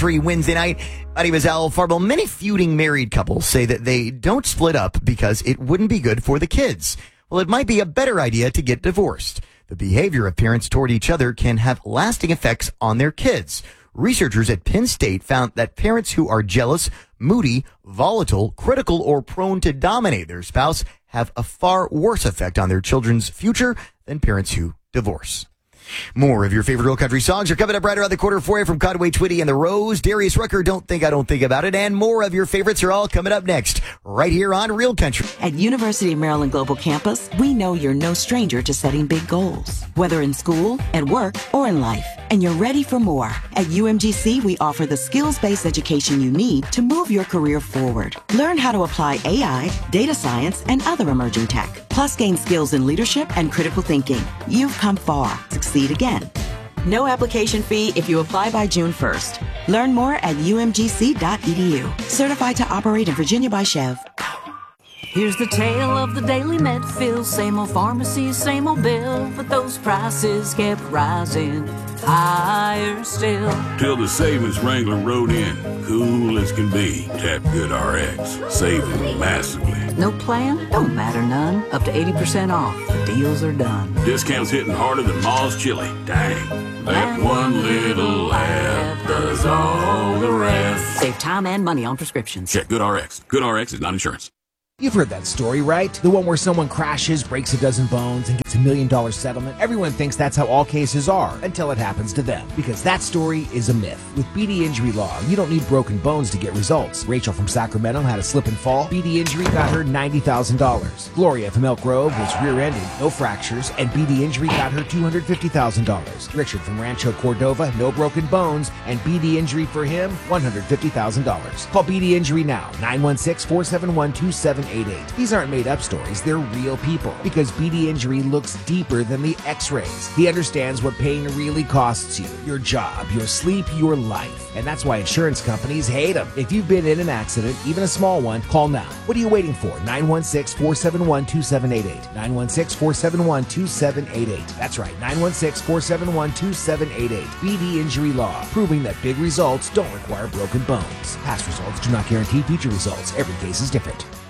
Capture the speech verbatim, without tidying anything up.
country Wednesday night. My name is Al Farble. Many feuding married couples say that they don't split up because it wouldn't be good for the kids. Well, it might be a better idea to get divorced. The behavior of parents toward each other can have lasting effects on their kids. Researchers at Penn State found that parents who are jealous, moody, volatile, critical, or prone to dominate their spouse have a far worse effect on their children's future than parents who divorce. More of your favorite real country songs are coming up right around the corner for you from Conway Twitty and the Rose. Darius Rucker, Don't Think I Don't Think About It. And more of your favorites are all coming up next, right here on Real Country. At University of Maryland Global Campus, we know you're no stranger to setting big goals, whether in school, at work, or in life. And you're ready for more. At U M G C, we offer the skills-based education you need to move your career forward. Learn how to apply A I, data science, and other emerging tech. Plus, gain skills in leadership and critical thinking. You've come far. Succeed again. No application fee if you apply by June first. Learn more at U M G C dot E D U. Certified to operate in Virginia by Chev. Here's the tale of the daily Medfield. Same old pharmacy, same old bill, but those prices kept rising higher still. Till the savings wrangler rode in, cool as can be. Tap GoodRx, saving massively. No plan? Don't matter none. Up to eighty percent off. The deals are done. Discounts hitting harder than Ma's chili. Dang. That one little laugh does all the rest. Save time and money on prescriptions. Check GoodRx. GoodRx is not insurance. You've heard that story, right? The one where someone crashes, breaks a dozen bones, and gets a million dollar settlement. Everyone thinks that's how all cases are until it happens to them. Because that story is a myth. With B D Injury Law, you don't need broken bones to get results. Rachel from Sacramento had a slip and fall. B D Injury got her ninety thousand dollars. Gloria from Elk Grove was rear-ended, no fractures, and B D Injury got her two hundred fifty thousand dollars. Richard from Rancho Cordova, no broken bones, and B D Injury for him, one hundred fifty thousand dollars. Call B D Injury now, nine one six, four seven one, two seven eight eight. These aren't made up stories, they're real people. Because B D Injury looks deeper than the x-rays. He understands what pain really costs you. Your job, your sleep, your life. And that's why insurance companies hate them. If you've been in an accident, even a small one, call now. What are you waiting for? nine one six, four seven one, two seven eight eight. nine one six, four seven one, two seven eight eight. That's right, nine one six, four seven one, two seven eight eight. B D Injury Law, proving that big results don't require broken bones. Past results do not guarantee future results. Every case is different.